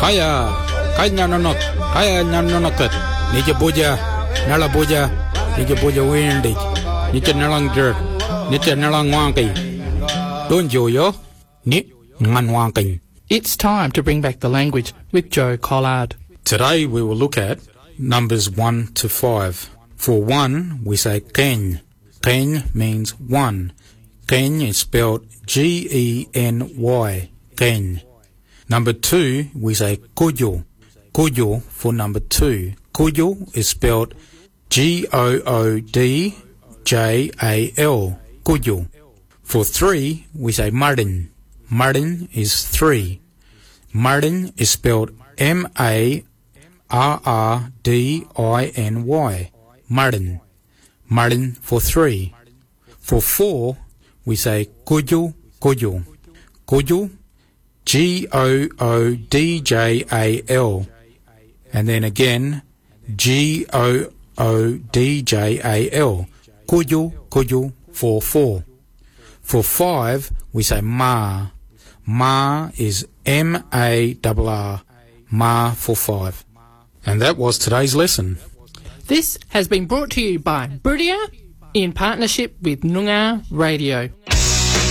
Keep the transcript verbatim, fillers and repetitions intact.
Kaya, kaya nanonot, kaya nanonokat. Nija buja, nala buja, nija buja windy. Nija nalang jerk, nija nalang wanky. Don't you yo? Ni man wanky. It's time to bring back the language with Joe Collard. Today we will look at numbers one to five. For one, we say ken. Ken means one. Ken is spelled G E N Y. Ken. Number two, we say kuyo. Kuyo for number two. Kuyo is spelled G O O D J A L. Kuyo. For three, we say marin. Marin is three. Marin is spelled M A R R D I N Y. Marin. Marin for three. For four, we say kuyo, kuyo. Kuyo, G O O D J A L. And then again, G O O D J A L. Kuyo, kuyo for four. For five, we say ma. Ma is M A R R. Ma for five. And that was today's lesson. This has been brought to you by Buriya in partnership with Noongar Radio.